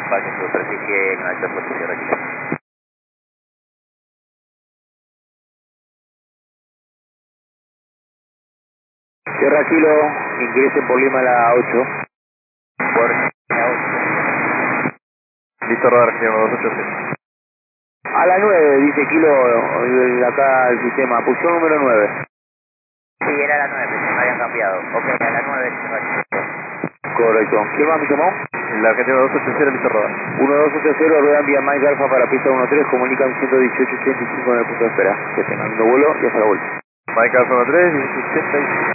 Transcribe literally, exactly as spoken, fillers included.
Baje su superficie en alta fuerte Sierra Kilo. Sierra Kilo, ingresen por Lima a la ocho. Por la ocho. Listo, radar, Argentino dos ocho cero. A la nueve, dice Kilo, el- acá el sistema, posición número nueve. Sí, era la nueve, se me habían cambiado. Ok, a la nueve Sierra Kilo. Correcto. ¿Quién más me llamó? El Argentino dos ocho cero, listo, radar. uno dos ocho cero, ruedan vía Mike Alfa para pista uno tres, comunican ciento dieciocho ochenta y cinco en el punto de espera. Que tengan lindo vuelo y hasta la vuelta. Mike Alfa uno tres, dieciocho ochenta y cinco.